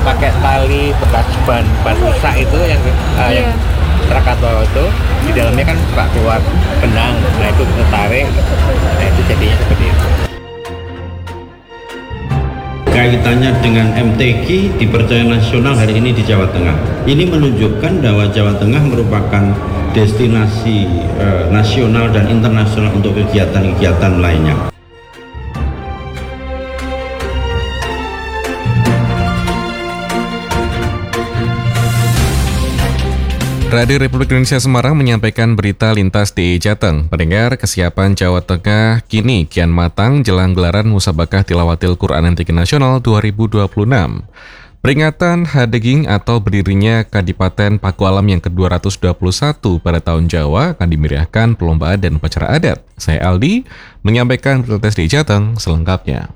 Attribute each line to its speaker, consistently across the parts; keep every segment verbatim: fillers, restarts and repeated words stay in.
Speaker 1: pakai tali bekas ban ban rusak itu yang uh, yang
Speaker 2: Iya.
Speaker 1: Krakatau itu di dalamnya kan suka keluar benang, nah itu kita tarik, nah itu jadinya seperti itu.
Speaker 3: Kaitannya dengan M T Q dipercaya nasional hari ini di Jawa Tengah. Ini menunjukkan bahwa Jawa Tengah merupakan destinasi eh, nasional dan internasional untuk kegiatan-kegiatan lainnya.
Speaker 4: Radio Republik Indonesia Semarang menyampaikan berita lintas di Jateng. Pendengar, kesiapan Jawa Tengah kini kian matang jelang gelaran Musabakah Tilawatil Quran M T Q Nasional dua ribu dua puluh enam. Peringatan Hadeging atau berdirinya Kadipaten Pakualam yang ke dua ratus dua puluh satu pada tahun Jawa akan dimeriahkan perlombaan dan upacara adat. Saya Aldi, menyampaikan berita di Jateng selengkapnya.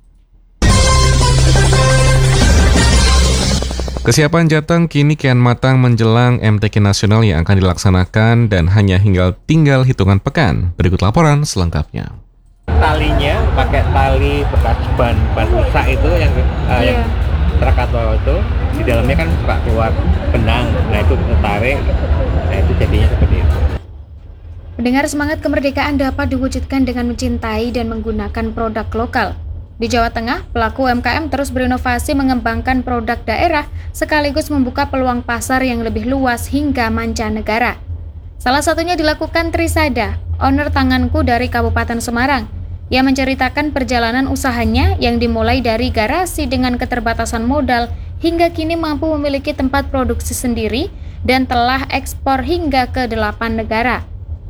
Speaker 4: Kesiapan Jateng kini kian matang menjelang M T Q Nasional yang akan dilaksanakan dan hanya tinggal, tinggal hitungan pekan. Berikut laporan selengkapnya.
Speaker 1: Talinya pakai tali bekas ban ban rusak itu yang uh, yang Krakatau itu di dalamnya kan suka keluar benang, nah itu kita tarik, nah itu jadinya seperti itu.
Speaker 2: Pendengar, semangat kemerdekaan dapat diwujudkan dengan mencintai dan menggunakan produk lokal. Di Jawa Tengah, pelaku U M K M terus berinovasi mengembangkan produk daerah sekaligus membuka peluang pasar yang lebih luas hingga mancanegara. Salah satunya dilakukan Trisada, owner Tanganku dari Kabupaten Semarang. Ia menceritakan perjalanan usahanya yang dimulai dari garasi dengan keterbatasan modal hingga kini mampu memiliki tempat produksi sendiri dan telah ekspor hingga ke delapan negara.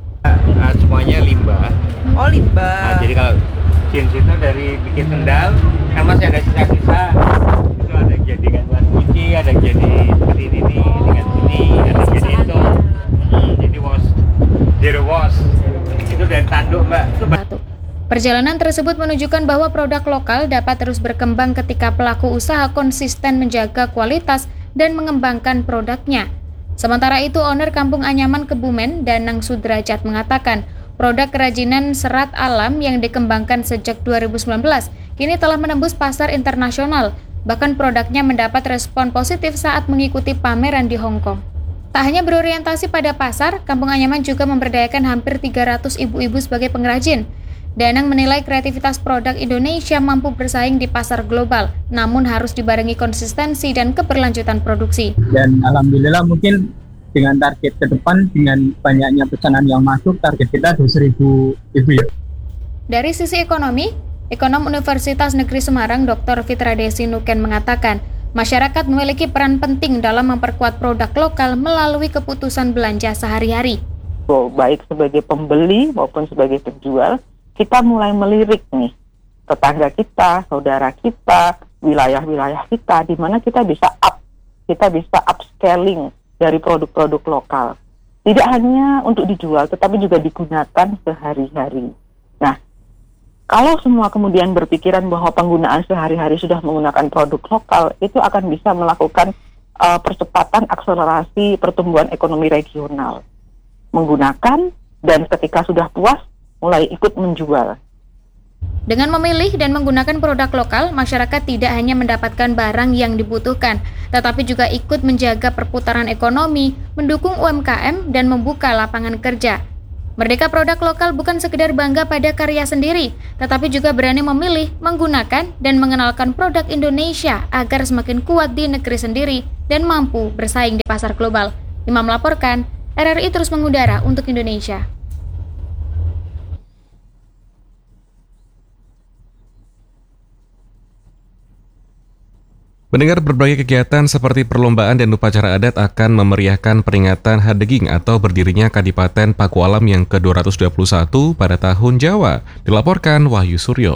Speaker 1: Nah, semuanya limbah.
Speaker 5: Oh, limbah.
Speaker 1: Nah, jadi kalau jeans itu dari bikin sendal kan masih ada sisa-sisa, itu ada yang jadi gantungan kunci, ada yang jadi seperti ini dengan ini, ada yang jadi itu, hmm, jadi wash, zero wash, itu dari tanduk mbak.
Speaker 2: Satu. Perjalanan tersebut menunjukkan bahwa produk lokal dapat terus berkembang ketika pelaku usaha konsisten menjaga kualitas dan mengembangkan produknya. Sementara itu, owner Kampung Anyaman Kebumen, Danang Sudrajat mengatakan, produk kerajinan serat alam yang dikembangkan sejak dua ribu sembilan belas kini telah menembus pasar internasional. Bahkan produknya mendapat respon positif saat mengikuti pameran di Hong Kong. Tak hanya berorientasi pada pasar, Kampung Anyaman juga memberdayakan hampir tiga ratus ibu-ibu sebagai pengrajin. Danang menilai kreativitas produk Indonesia mampu bersaing di pasar global, namun harus dibarengi konsistensi dan keberlanjutan produksi.
Speaker 6: Dan alhamdulillah mungkin dengan target ke depan, dengan banyaknya pesanan yang masuk, target kita dua ribu ibu ya.
Speaker 2: Dari sisi ekonomi, Ekonom Universitas Negeri Semarang Doktor Fitra Desi Nuken mengatakan, masyarakat memiliki peran penting dalam memperkuat produk lokal melalui keputusan belanja sehari-hari.
Speaker 5: So, baik sebagai pembeli maupun sebagai penjual, kita mulai melirik nih tetangga kita, saudara kita, wilayah-wilayah kita, di mana kita bisa up, kita bisa upscaling dari produk-produk lokal. Tidak hanya untuk dijual, tetapi juga digunakan sehari-hari. Nah, kalau semua kemudian berpikiran bahwa penggunaan sehari-hari sudah menggunakan produk lokal, itu akan bisa melakukan uh, percepatan akselerasi pertumbuhan ekonomi regional. Menggunakan, dan ketika sudah puas, mulai ikut menjual.
Speaker 2: Dengan memilih dan menggunakan produk lokal, masyarakat tidak hanya mendapatkan barang yang dibutuhkan, tetapi juga ikut menjaga perputaran ekonomi, mendukung U M K M, dan membuka lapangan kerja. Merdeka produk lokal bukan sekedar bangga pada karya sendiri, tetapi juga berani memilih, menggunakan, dan mengenalkan produk Indonesia agar semakin kuat di negeri sendiri dan mampu bersaing di pasar global. Imam melaporkan, R R I terus mengudara untuk Indonesia.
Speaker 4: Mendengar berbagai kegiatan seperti perlombaan dan upacara adat akan memeriahkan peringatan Hadeging atau berdirinya Kadipaten Pakualam yang ke dua ratus dua puluh satu pada tahun Jawa, dilaporkan Wahyu Suryo.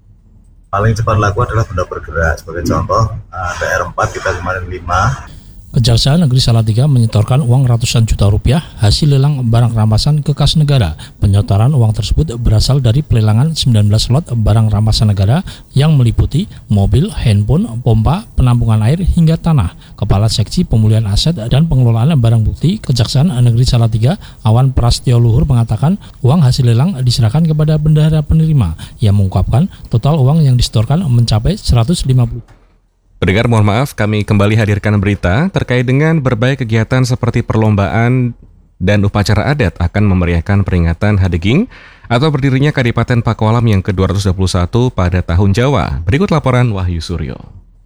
Speaker 7: Paling cepat laku adalah benda bergerak. Sebagai contoh, ada R empat kita kemarin lima, Kejaksaan Negeri Salatiga menyetorkan uang ratusan juta rupiah hasil lelang barang rampasan ke kas negara. Penyetoran uang tersebut berasal dari pelelangan sembilan belas lot barang rampasan negara yang meliputi mobil, handphone, pompa, penampungan air hingga tanah. Kepala Seksi Pemulihan Aset dan Pengelolaan Barang Bukti Kejaksaan Negeri Salatiga, Awan Prastyo Luhur, mengatakan uang hasil lelang diserahkan kepada bendahara penerima. Ia mengungkapkan total uang yang disetorkan mencapai seratus lima puluh.
Speaker 4: Pendengar, mohon maaf, kami kembali hadirkan berita terkait dengan berbagai kegiatan seperti perlombaan dan upacara adat akan memeriahkan peringatan Hadeging atau berdirinya Kadipaten Pakualam yang ke dua ratus dua puluh satu pada tahun Jawa. Berikut laporan Wahyu Suryo.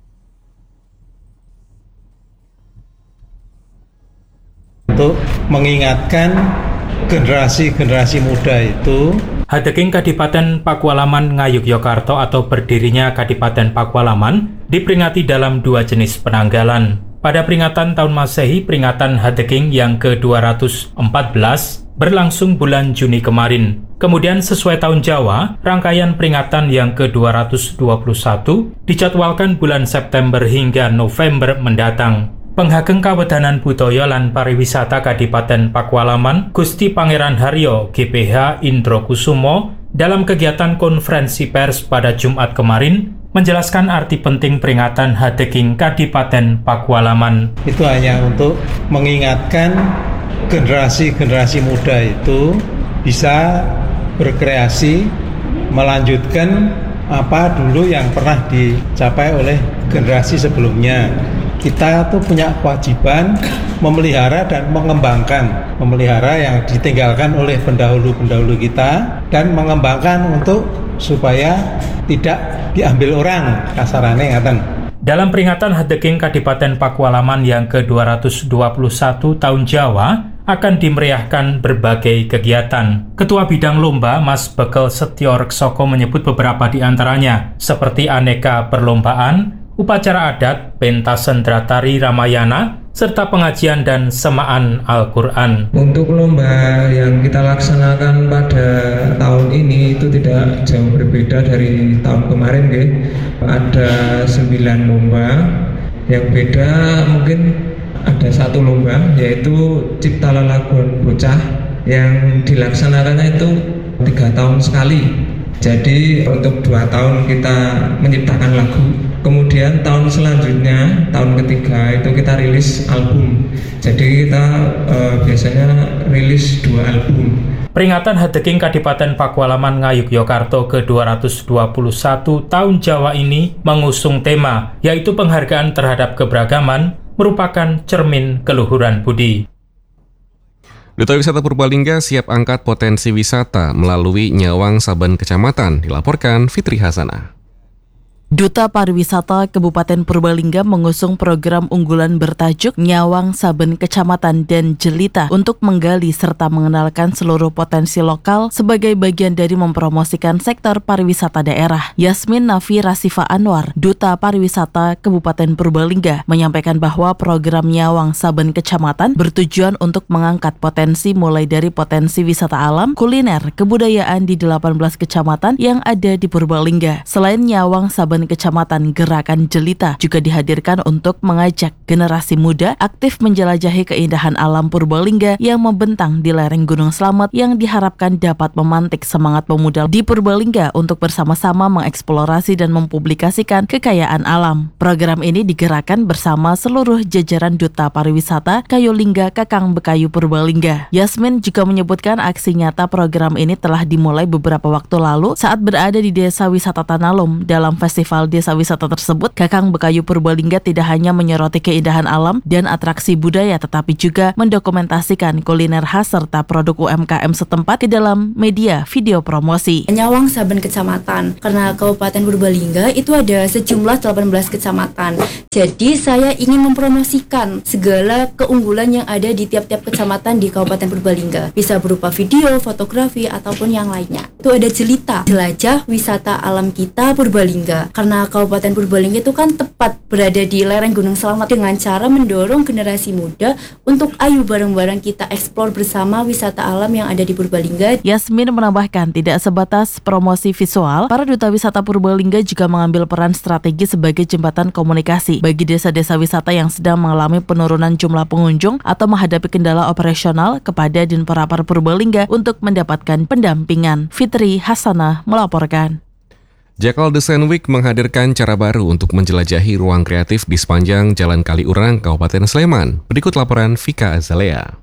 Speaker 8: Untuk mengingatkan generasi-generasi muda itu,
Speaker 9: Hadeging Kadipaten Pakualaman Ngayogyakarta atau berdirinya Kadipaten Pakualaman diperingati dalam dua jenis penanggalan. Pada peringatan tahun Masehi, peringatan Hadeging yang ke dua ratus empat belas berlangsung bulan Juni kemarin. Kemudian sesuai tahun Jawa, rangkaian peringatan yang ke dua ratus dua puluh satu dijadwalkan bulan September hingga November mendatang. Penghageng Kawedanan Budaya lan Pariwisata Kadipaten Pakualaman, Gusti Pangeran Haryo G P H Indro Kusumo, dalam kegiatan konferensi pers pada Jumat kemarin, menjelaskan arti penting peringatan Hadeging Kadipaten Pakualaman.
Speaker 8: Itu hanya untuk mengingatkan generasi-generasi muda itu bisa berkreasi, melanjutkan apa dulu yang pernah dicapai oleh generasi sebelumnya. Kita tuh punya kewajiban memelihara dan mengembangkan, memelihara yang ditinggalkan oleh pendahulu-pendahulu kita dan mengembangkan untuk supaya tidak diambil orang, kasarannya ngaten.
Speaker 9: Dalam peringatan Hadeging Kadipaten Pakualaman yang ke dua ratus dua puluh satu tahun Jawa akan dimeriahkan berbagai kegiatan. Ketua Bidang Lomba Mas Bekel Setyo Reksoko menyebut beberapa di antaranya, seperti aneka perlombaan, upacara adat, pentas sendera tari Ramayana, serta pengajian dan semaan Al-Quran.
Speaker 10: Untuk lomba yang kita laksanakan pada tahun ini itu tidak jauh berbeda dari tahun kemarin, ya. Ada sembilan lomba. Yang beda mungkin ada satu lomba, yaitu Cipta Lelagon Bocah yang dilaksanakannya itu tiga tahun sekali. Jadi untuk dua tahun kita menciptakan lagu, kemudian tahun selanjutnya, tahun ketiga itu kita rilis album. Jadi kita uh, biasanya rilis dua album.
Speaker 9: Peringatan Hadeging Kadipaten Pakualaman Ngayogyakarta ke dua ratus dua puluh satu tahun Jawa ini mengusung tema, yaitu penghargaan terhadap keberagaman merupakan cermin keluhuran budi.
Speaker 4: Duta Wisata Purbalingga siap angkat potensi wisata melalui Nyawang Saben Kecamatan, dilaporkan Fitri Hasanah.
Speaker 11: Duta Pariwisata Kabupaten Purbalingga mengusung program unggulan bertajuk Nyawang Saben Kecamatan dan Jelita untuk menggali serta mengenalkan seluruh potensi lokal sebagai bagian dari mempromosikan sektor pariwisata daerah. Yasmin Nafi Rasifa Anwar, Duta Pariwisata Kabupaten Purbalingga, menyampaikan bahwa program Nyawang Saben Kecamatan bertujuan untuk mengangkat potensi mulai dari potensi wisata alam, kuliner, kebudayaan di delapan belas kecamatan yang ada di Purbalingga. Selain Nyawang Saben Kecamatan, Gerakan Jelita juga dihadirkan untuk mengajak generasi muda aktif menjelajahi keindahan alam Purbalingga yang membentang di lereng Gunung Slamet yang diharapkan dapat memantik semangat pemuda di Purbalingga untuk bersama-sama mengeksplorasi dan mempublikasikan kekayaan alam. Program ini digerakkan bersama seluruh jajaran Duta Pariwisata Kayolingga Kakang Bekayu Purbalingga. Yasmin juga menyebutkan aksi nyata program ini telah dimulai beberapa waktu lalu saat berada di Desa Wisata Tanalum. Dalam festival Desa Wisata tersebut, Kakang Bekayu Purbalingga tidak hanya menyoroti keindahan alam dan atraksi budaya, tetapi juga mendokumentasikan kuliner khas serta produk U M K M setempat ke dalam media video promosi.
Speaker 12: Nyawang Saben Kecamatan, karena Kabupaten Purbalingga itu ada sejumlah delapan belas kecamatan. Jadi saya ingin mempromosikan segala keunggulan yang ada di tiap-tiap kecamatan di Kabupaten Purbalingga. Bisa berupa video, fotografi, ataupun yang lainnya. Itu ada Jelita, jelajah wisata alam kita Purbalingga. karena Kabupaten Purbalingga itu kan tepat berada di lereng Gunung Selamat, dengan cara mendorong generasi muda untuk ayo bareng-bareng kita eksplor bersama wisata alam yang ada di Purbalingga.
Speaker 11: Yasmin menambahkan tidak sebatas promosi visual, para duta wisata Purbalingga juga mengambil peran strategi sebagai jembatan komunikasi bagi desa-desa wisata yang sedang mengalami penurunan jumlah pengunjung atau menghadapi kendala operasional kepada Dinparapar Purbalingga untuk mendapatkan pendampingan. Fitri Hasanah melaporkan.
Speaker 4: Jakal Design Week menghadirkan cara baru untuk menjelajahi ruang kreatif di sepanjang Jalan Kaliurang, Kabupaten Sleman. Berikut laporan Vika Azalea.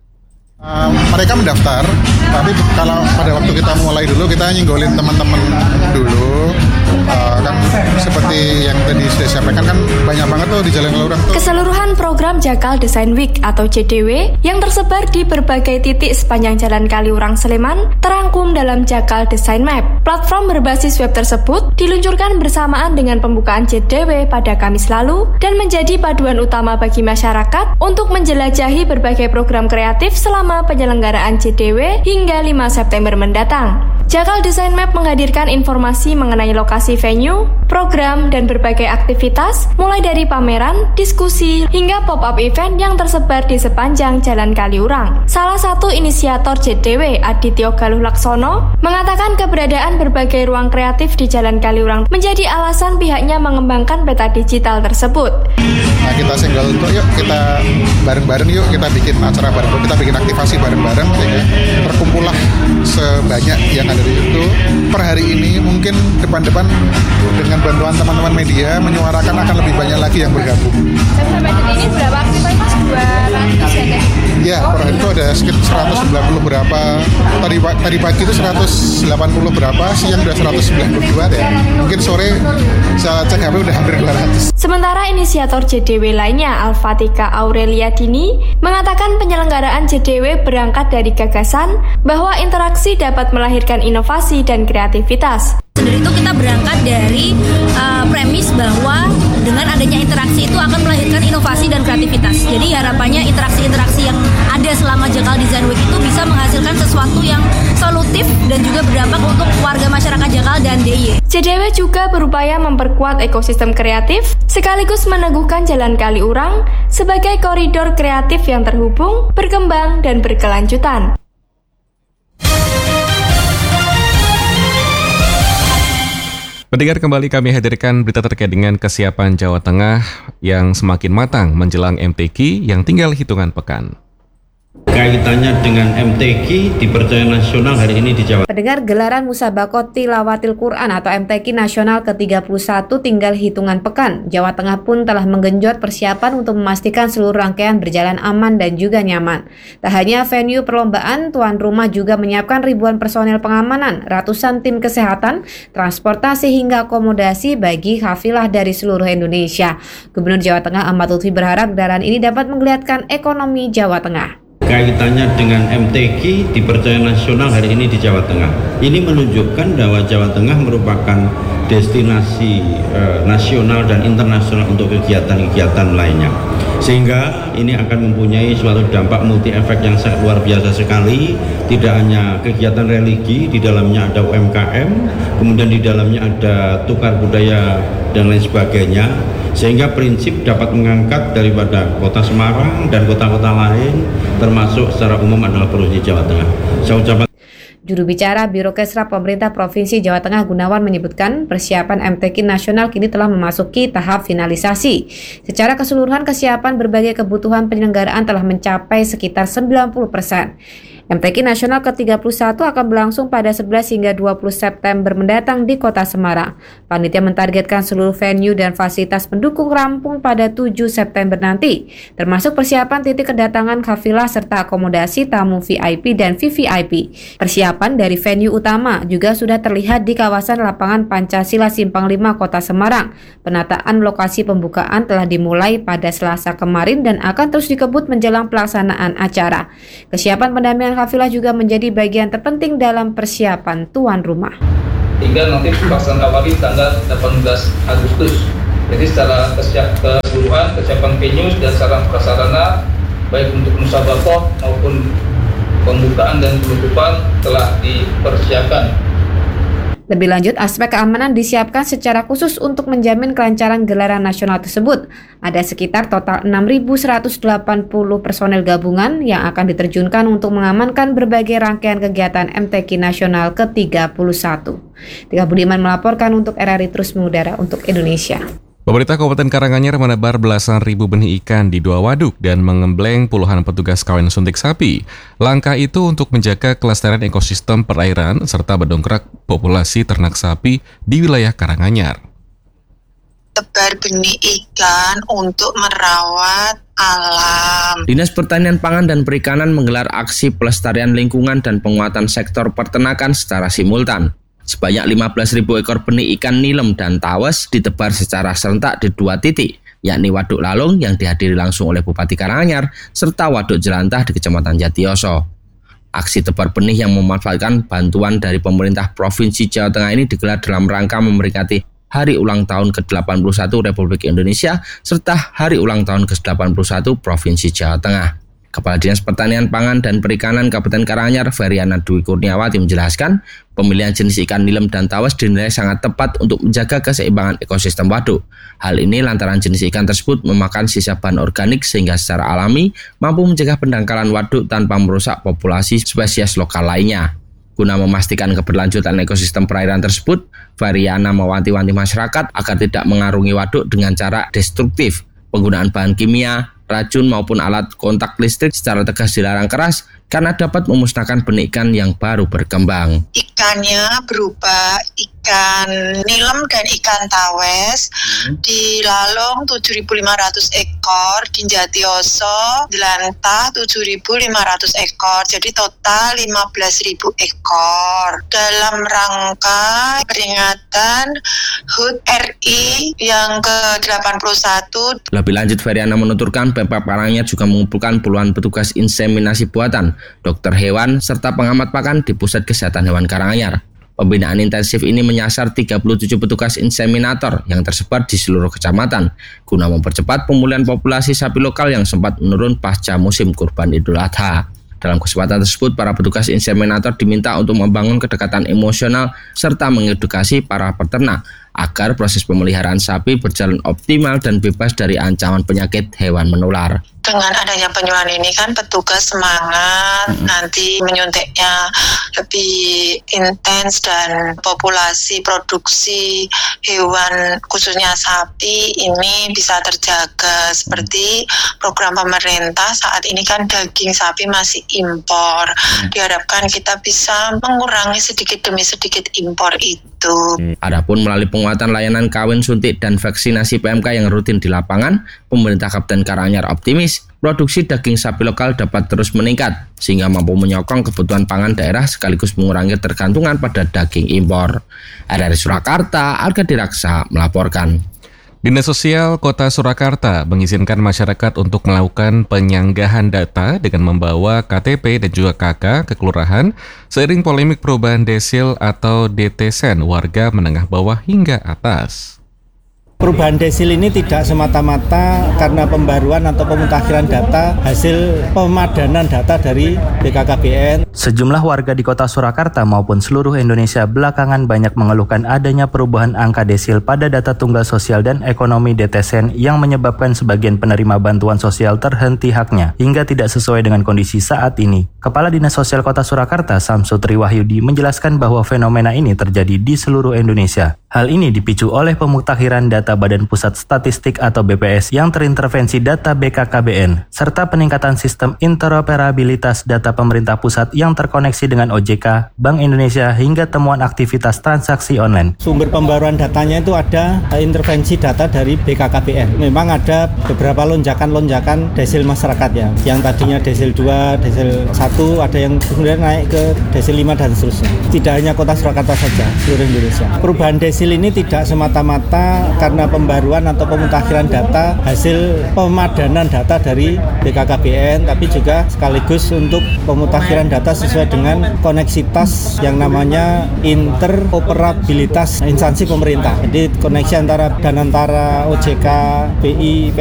Speaker 13: Uh, mereka mendaftar, tapi kalau pada waktu kita mulai dulu, kita nyenggolin teman-teman dulu. Uh, kan seperti yang tadi sudah disampaikan, kan banyak banget tuh di Jalan Kaliurang tuh.
Speaker 14: Keseluruhan program Jakal Design Week atau J D W yang tersebar di berbagai titik sepanjang Jalan Kaliurang Sleman terangkum dalam Jakal Design Map. Platform berbasis web tersebut diluncurkan bersamaan dengan pembukaan J D W pada Kamis lalu dan menjadi paduan utama bagi masyarakat untuk menjelajahi berbagai program kreatif selama penyelenggaraan J D W hingga lima September mendatang. Jakal Design Map menghadirkan informasi mengenai lokasi venue, program, dan berbagai aktivitas, mulai dari pameran, diskusi, hingga pop-up event yang tersebar di sepanjang Jalan Kaliurang. Salah satu inisiator J D W, Adityo Galuh Laksono, mengatakan keberadaan berbagai ruang kreatif di Jalan Kaliurang menjadi alasan pihaknya mengembangkan peta digital tersebut.
Speaker 13: Nah, kita single untuk yuk kita bareng-bareng yuk kita bikin acara bareng-bareng, kita bikin aktivasi bareng-bareng sehingga terkumpullah sebanyak yang ada di situ. Per hari ini mungkin depan-depan dengan bantuan teman-teman media menyuarakan akan lebih banyak lagi yang bergabung.
Speaker 14: Sampai detik ini berapa aktivitas Mas? dua ratus ya?
Speaker 13: Ya, per hari itu ada sekitar seratus sembilan puluh berapa. Tadi tadi pagi itu seratus delapan puluh berapa, siang udah seratus sembilan puluh dua ya. Mungkin sore saya cek H P udah hampir dua ratus.
Speaker 14: Sementara inisiator J D W lainnya, Alfatika Aurelia Dini, mengatakan penyelenggaraan J D W berangkat dari gagasan bahwa interaksi dapat melahirkan inovasi dan kreativitas.
Speaker 15: Dari itu kita berangkat dari uh, premis bahwa dengan adanya interaksi itu akan melahirkan inovasi dan kreativitas. Jadi harapannya interaksi-interaksi yang ada selama Jakal Design Week itu bisa menghasilkan sesuatu yang solutif dan juga berdampak untuk warga masyarakat Jakal dan D I Y.
Speaker 14: J D W juga berupaya memperkuat ekosistem kreatif sekaligus meneguhkan Jalan Kaliurang sebagai koridor kreatif yang terhubung, berkembang, dan berkelanjutan.
Speaker 4: Pendengar, kembali kami hadirkan berita terkait dengan kesiapan Jawa Tengah yang semakin matang menjelang M T Q yang tinggal hitungan pekan.
Speaker 3: Kaitannya dengan M T Q dipercaya nasional hari ini di Jawa.
Speaker 2: Pendengar, gelaran Musabaqah Tilawatil Quran atau M T Q nasional ke tiga puluh satu tinggal hitungan pekan. Jawa Tengah pun telah menggenjot persiapan untuk memastikan seluruh rangkaian berjalan aman dan juga nyaman. Tak hanya venue perlombaan, tuan rumah juga menyiapkan ribuan personel pengamanan, ratusan tim kesehatan, transportasi hingga akomodasi bagi kafilah dari seluruh Indonesia. Gubernur Jawa Tengah Ahmad Lutfi berharap gelaran ini dapat menggeliatkan ekonomi Jawa Tengah.
Speaker 3: Kaitannya dengan M T Q dipercaya nasional hari ini di Jawa Tengah. Ini menunjukkan bahwa Jawa Tengah merupakan destinasi eh, nasional dan internasional untuk kegiatan-kegiatan lainnya. Sehingga ini akan mempunyai suatu dampak multi efek yang sangat luar biasa sekali. Tidak hanya kegiatan religi, di dalamnya ada U M K M, kemudian di dalamnya ada tukar budaya dan lain sebagainya. Sehingga prinsip dapat mengangkat daripada kota Semarang dan kota-kota lain, termasuk secara umum adalah Provinsi Jawa Tengah. Saya ucapkan.
Speaker 2: Juru bicara Biro Kesra Pemerintah Provinsi Jawa Tengah Gunawan menyebutkan persiapan M T Q nasional kini telah memasuki tahap finalisasi. Secara keseluruhan kesiapan berbagai kebutuhan penyelenggaraan telah mencapai sekitar sembilan puluh persen. M T Q nasional ke tiga puluh satu akan berlangsung pada sebelas hingga dua puluh September mendatang di Kota Semarang. Panitia mentargetkan seluruh venue dan fasilitas pendukung rampung pada tujuh September nanti, termasuk persiapan titik kedatangan kafilah serta akomodasi tamu V I P dan V V I P. Persiapan dari venue utama juga sudah terlihat di kawasan lapangan Pancasila Simpang lima Kota Semarang. Penataan lokasi pembukaan telah dimulai pada Selasa kemarin dan akan terus dikebut menjelang pelaksanaan acara. Kesiapan pendampingan kafilah juga menjadi bagian terpenting dalam persiapan tuan rumah.
Speaker 16: Hingga nanti pelaksanaan awali tanggal delapan belas Agustus. Jadi secara keseluruhan kesiapan venue dan sarana prasarana baik untuk musabaqah maupun pembukaan dan penutupan telah dipersiapkan.
Speaker 17: Lebih lanjut, aspek keamanan disiapkan secara khusus untuk menjamin kelancaran gelaran nasional tersebut. Ada sekitar total enam ribu seratus delapan puluh personel gabungan yang akan diterjunkan untuk mengamankan berbagai rangkaian kegiatan M T Q Nasional ke tiga puluh satu. Tika Budiman melaporkan untuk R R I Terus Mengudara untuk Indonesia.
Speaker 4: Pemerintah Kabupaten Karanganyar menebar belasan ribu benih ikan di dua waduk dan mengembleng puluhan petugas kawin suntik sapi. Langkah itu untuk menjaga kelestarian ekosistem perairan serta mendongkrak populasi ternak sapi di wilayah Karanganyar.
Speaker 18: Tebar benih ikan untuk merawat alam.
Speaker 19: Dinas Pertanian Pangan dan Perikanan menggelar aksi pelestarian lingkungan dan penguatan sektor peternakan secara simultan. Sebanyak lima belas ribu ekor benih ikan nilem dan tawes ditebar secara serentak di dua titik, yakni Waduk Lalung yang dihadiri langsung oleh Bupati Karanganyar, serta Waduk Jelantah di Kecamatan Jatiyoso. Aksi tebar benih yang memanfaatkan bantuan dari pemerintah Provinsi Jawa Tengah ini digelar dalam rangka memperingati Hari Ulang Tahun ke delapan puluh satu Republik Indonesia, serta Hari Ulang Tahun ke delapan puluh satu Provinsi Jawa Tengah. Kepala Dinas Pertanian Pangan dan Perikanan Kabupaten Karanganyar, Feryana Dwi Kurniawati menjelaskan, pemilihan jenis ikan nilem dan tawes dinilai sangat tepat untuk menjaga keseimbangan ekosistem waduk. Hal ini lantaran jenis ikan tersebut memakan sisa bahan organik sehingga secara alami mampu mencegah pendangkalan waduk tanpa merusak populasi spesies lokal lainnya. Guna memastikan keberlanjutan ekosistem perairan tersebut, Feryana mewanti-wanti masyarakat agar tidak mengarungi waduk dengan cara destruktif. Penggunaan bahan kimia, racun maupun alat kontak listrik secara tegas dilarang keras karena dapat memusnahkan benih ikan yang baru berkembang.
Speaker 18: Ikannya berupa ikan nilem dan ikan tawes hmm. di Lalong tujuh ribu lima ratus ekor, di Jatiyoso, Jelantah tujuh ribu lima ratus ekor, jadi total lima belas ribu ekor. Dalam rangka peringatan H U T R I yang ke delapan puluh satu.
Speaker 19: Lebih lanjut, Feryana menuturkan Pemkab Karanganyar juga mengumpulkan puluhan petugas inseminasi buatan, dokter hewan, serta pengamat pakan di Pusat Kesehatan Hewan Karanganyar. Pembinaan intensif ini menyasar tiga puluh tujuh petugas inseminator yang tersebar di seluruh kecamatan, guna mempercepat pemulihan populasi sapi lokal yang sempat menurun pasca musim kurban Idul Adha. Dalam kesempatan tersebut, para petugas inseminator diminta untuk membangun kedekatan emosional serta mengedukasi para peternak agar proses pemeliharaan sapi berjalan optimal dan bebas dari ancaman penyakit hewan menular.
Speaker 18: Dengan adanya penyuluhan ini kan petugas semangat, hmm. nanti menyuntiknya lebih intens dan populasi produksi hewan khususnya sapi ini bisa terjaga. Seperti program pemerintah saat ini kan daging sapi masih impor. Hmm. Diharapkan kita bisa mengurangi sedikit demi sedikit impor itu.
Speaker 19: Hmm. Adapun melalui penguatan layanan kawin suntik dan vaksinasi P M K yang rutin di lapangan, pemerintah Kabupaten Karanganyar optimis produksi daging sapi lokal dapat terus meningkat sehingga mampu menyokong kebutuhan pangan daerah sekaligus mengurangi ketergantungan pada daging impor. R R I Surakarta, Arga Diraksa melaporkan.
Speaker 4: Dinas Sosial Kota Surakarta mengizinkan masyarakat untuk melakukan penyanggahan data dengan membawa K T P dan juga K K ke kelurahan seiring polemik perubahan desil atau D T S E N warga menengah bawah hingga atas.
Speaker 20: Perubahan desil ini tidak semata-mata karena pembaruan atau pemutakhiran data hasil pemadanan data dari B K K B N.
Speaker 21: Sejumlah warga di kota Surakarta maupun seluruh Indonesia belakangan banyak mengeluhkan adanya perubahan angka desil pada data tunggal sosial dan ekonomi D T S E N yang menyebabkan sebagian penerima bantuan sosial terhenti haknya hingga tidak sesuai dengan kondisi saat ini. Kepala Dinas Sosial Kota Surakarta, Samsu Triwahyudi, menjelaskan bahwa fenomena ini terjadi di seluruh Indonesia. Hal ini dipicu oleh pemutakhiran data Badan Pusat Statistik atau B P S yang terintervensi data B K K B N, serta peningkatan sistem interoperabilitas data pemerintah pusat yang terkoneksi dengan O J K, Bank Indonesia, hingga temuan aktivitas transaksi online.
Speaker 20: Sumber pembaruan datanya itu ada intervensi data dari B K K B N. Memang ada beberapa lonjakan-lonjakan desil masyarakat ya, yang tadinya desil dua, desil satu, ada yang kemudian naik ke desil lima dan seterusnya. Tidak hanya kota Surakarta saja, seluruh Indonesia. Perubahan desil ini tidak semata-mata karena pembaruan atau pemutakhiran data hasil pemadanan data dari B K K B N, tapi juga sekaligus untuk pemutakhiran data sesuai dengan koneksitas yang namanya interoperabilitas instansi pemerintah. Jadi koneksi antara dan antara O J K, B I,